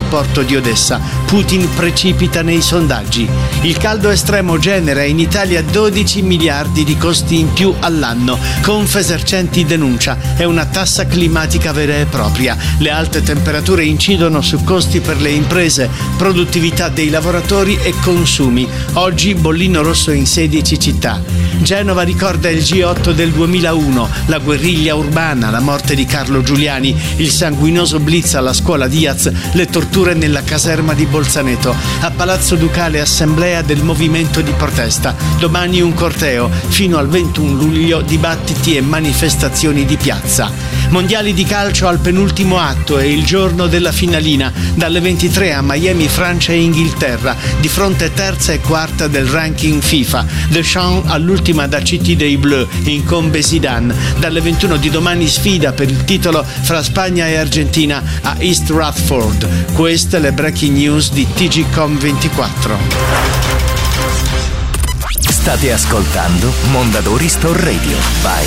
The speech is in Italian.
porto di Odessa. Putin precipita nei sondaggi. Il caldo estremo genera in Italia 12 miliardi di costi in più all'anno. Confesercenti denuncia, è una tassa climatica vera e propria. Le alte temperature incidono su costi per le imprese, produttività dei lavoratori e consumi. Oggi bollino rosso in 16 città. Genova ricorda il G8 del 2001, la guerriglia urbana, la morte di Carlo Giuliani, il sanguinoso blitz alla scuola Diaz, le torture nella caserma di Bolzaneto. A Palazzo Ducale assemblea del movimento di protesta. Domani un corteo, fino al 21 luglio dibattiti e manifestazioni di piazza. Mondiali di calcio al penultimo atto, è il giorno della finalina. Dalle 23 a Miami, Francia e Inghilterra, di fronte terza e quarta del ranking FIFA. Deschamps all'ultima da CT dei Bleus, incombe Zidane. Dalle 21 di domani sfida per il titolo fra Spagna e Argentina a East Rutherford. Queste le breaking news di TGcom24. State ascoltando Mondadori Store Radio by